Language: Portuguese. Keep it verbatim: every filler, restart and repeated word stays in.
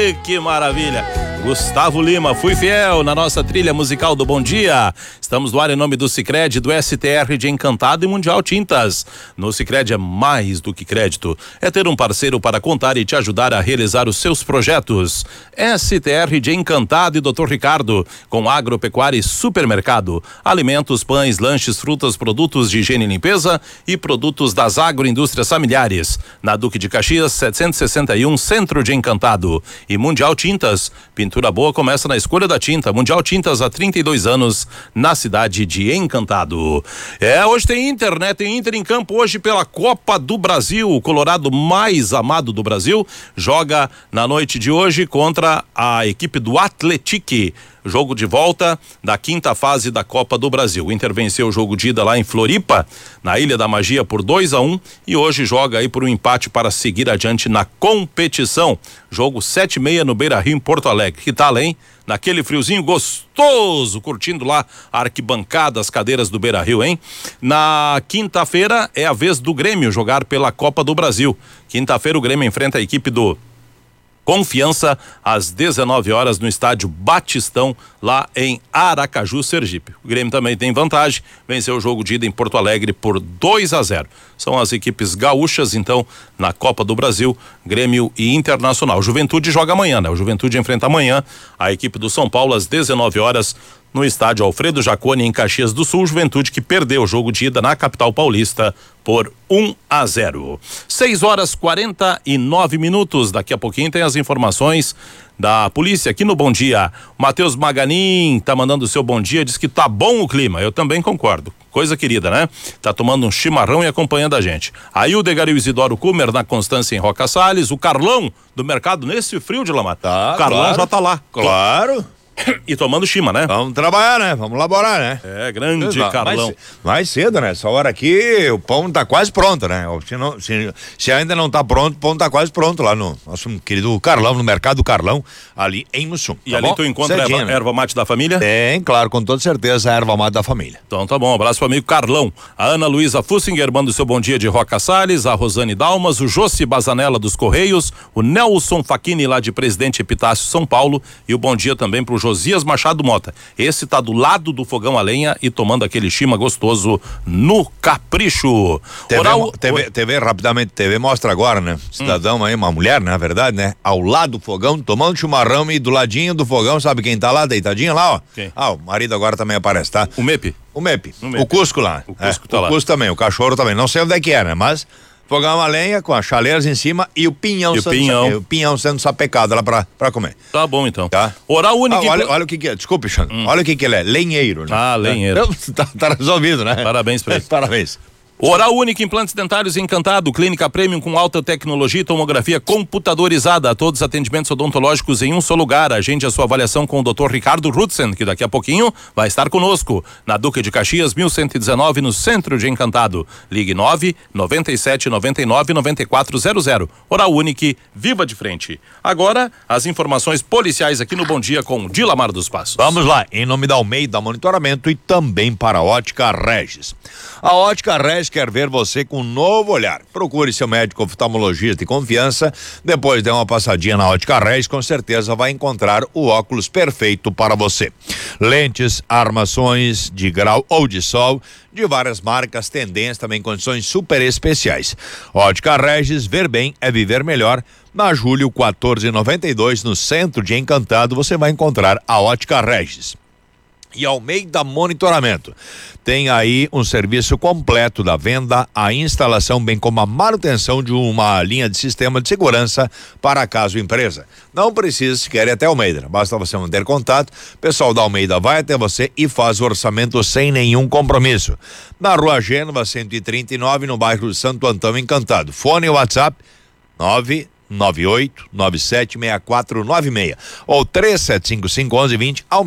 Ih, que maravilha! Gustavo Lima, fui fiel na nossa trilha musical do Bom Dia. Estamos no ar em nome do Sicredi, do S T R de Encantado e Mundial Tintas. No Sicredi é mais do que crédito, é ter um parceiro para contar e te ajudar a realizar os seus projetos. S T R de Encantado e doutor Ricardo, com agropecuária e supermercado, alimentos, pães, lanches, frutas, produtos de higiene e limpeza e produtos das agroindústrias familiares. Na Duque de Caxias, setecentos e sessenta e um, Centro de Encantado. E Mundial Tintas, pintura boa começa na escolha da tinta. Mundial Tintas há trinta e dois anos na cidade de Encantado. É, hoje tem Inter, né? Tem Inter em campo hoje pela Copa do Brasil. O Colorado mais amado do Brasil joga na noite de hoje contra a equipe do Atlético. Jogo de volta da quinta fase da Copa do Brasil. O Inter venceu o jogo de ida lá em Floripa, na Ilha da Magia, por dois a um, e hoje joga aí por um empate para seguir adiante na competição. Jogo sete e meia no Beira-Rio, em Porto Alegre. Que tal, hein? Naquele friozinho gostoso, curtindo lá a arquibancada, as cadeiras do Beira-Rio, hein? Na quinta-feira é a vez do Grêmio jogar pela Copa do Brasil. Quinta-feira o Grêmio enfrenta a equipe do Confiança às dezenove horas no estádio Batistão, lá em Aracaju, Sergipe. O Grêmio também tem vantagem, venceu o jogo de ida em Porto Alegre por dois a zero. São as equipes gaúchas, então, na Copa do Brasil, Grêmio e Internacional. O Juventude joga amanhã, né? O Juventude enfrenta amanhã a equipe do São Paulo às dezenove horas no estádio Alfredo Jaconi, em Caxias do Sul. Juventude que perdeu o jogo de ida na capital paulista por um a zero. seis horas quarenta e nove minutos. Daqui a pouquinho tem as informações da polícia aqui no Bom Dia. Matheus Maganin tá mandando o seu bom dia, diz que tá bom o clima. Eu também concordo. Coisa querida, né? Tá tomando um chimarrão e acompanhando a gente. Aí o Degar e o Isidoro Kumer na Constância em Roca Salles, o Carlão do mercado nesse frio de Lamar. Tá, o Carlão claro, já tá lá. Claro. E tomando chima, né? Vamos trabalhar, né? Vamos laborar, né? É, grande mais, Carlão. Mais cedo, né? Essa hora aqui o pão tá quase pronto, né? Se, não, se, se ainda não tá pronto, o pão tá quase pronto lá no nosso querido Carlão, no mercado Carlão, ali em Mussum. E tá ali bom? tu encontra a erva, né? erva mate da família? Tem, claro, com toda certeza a erva mate da família. Então tá bom, um abraço pro amigo Carlão. A Ana Luísa Fussinger manda o seu bom dia de Roca Salles, a Rosane Dalmas, o Jossi Bazanella dos Correios, o Nelson Facchini lá de Presidente Epitácio, São Paulo, e o bom dia também pro Josias Machado Mota. Esse tá do lado do fogão a lenha e tomando aquele chima gostoso no capricho. T V, Oral... T V, T V, rapidamente, T V mostra agora, né? Cidadão hum. aí, uma mulher, né? Na verdade, né? Ao lado do fogão, tomando chimarrão e do ladinho do fogão, sabe quem tá lá, deitadinho lá, ó? Quem? Ah, o marido agora também aparece, tá? O Mepe? O Mepe. O Mepe. O Cusco lá. O Cusco é, tá o lá. O Cusco também, o cachorro também. Não sei onde é que é, né? Mas fogão a lenha com as chaleiras em cima e o pinhão, e o sendo, pinhão. o pinhão sendo sapecado lá pra, pra comer. Tá bom, então. Tá? Oral único. Ah, olha, olha o que que é, desculpe, Xandro. Hum. Olha o que que ele é, lenheiro, né? Ah, lenheiro. Tá, tá resolvido, né? Parabéns pra ele. Parabéns. Oral Único, implantes dentários Encantado, clínica premium com alta tecnologia e tomografia computadorizada, todos os atendimentos odontológicos em um só lugar. Agende a sua avaliação com o doutor Ricardo Rutzen, que daqui a pouquinho vai estar conosco, na Duque de Caxias, mil cento e dezenove, no centro de Encantado. Ligue nove noventa e sete noventa e nove noventa e quatro zero zero. Oral Único, viva de frente. Agora, as informações policiais aqui no Bom Dia com Dilamar dos Passos. Vamos lá, em nome da Almeida Monitoramento e também para a Ótica Regis. A Ótica Regis quer ver você com um novo olhar. Procure seu médico oftalmologista de confiança. Depois dê uma passadinha na Ótica Regis, com certeza vai encontrar o óculos perfeito para você. Lentes, armações de grau ou de sol, de várias marcas, tendências, também condições super especiais. Ótica Regis, ver bem é viver melhor. Na Júlio quatorze noventa e dois, no centro de Encantado, você vai encontrar a Ótica Regis. E Almeida Monitoramento tem aí um serviço completo da venda, a instalação, bem como a manutenção de uma linha de sistema de segurança para a casa ou empresa. Não precisa sequer ir até Almeida, basta você manter contato, o pessoal da Almeida vai até você e faz o orçamento sem nenhum compromisso. Na Rua Gênova, cento e trinta e nove, no bairro Santo Antão, Encantado. Fone e WhatsApp nove nove oito nove sete seis quatro nove seis ou três sete cinco cinco um um vinte.